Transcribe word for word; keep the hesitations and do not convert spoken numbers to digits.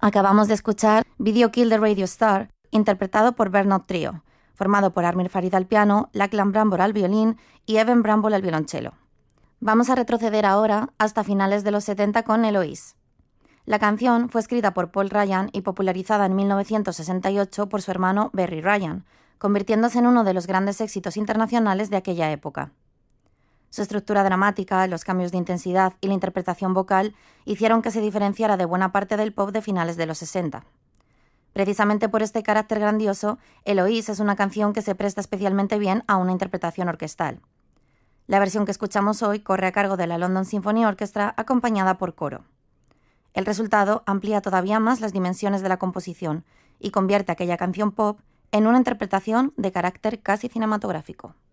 Acabamos de escuchar Video Kill the Radio Star, interpretado por Bernard Trio, formado por Amir Farid al piano, Lachlan Bramble al violín y Evan Bramble al violonchelo. Vamos a retroceder ahora hasta finales de los setenta con Eloise. La canción fue escrita por Paul Ryan y popularizada en mil novecientos sesenta y ocho por su hermano Berry Ryan, convirtiéndose en uno de los grandes éxitos internacionales de aquella época. Su estructura dramática, los cambios de intensidad y la interpretación vocal hicieron que se diferenciara de buena parte del pop de finales de los sesenta. Precisamente por este carácter grandioso, Eloise es una canción que se presta especialmente bien a una interpretación orquestal. La versión que escuchamos hoy corre a cargo de la London Symphony Orchestra acompañada por coro. El resultado amplía todavía más las dimensiones de la composición y convierte aquella canción pop en una interpretación de carácter casi cinematográfico.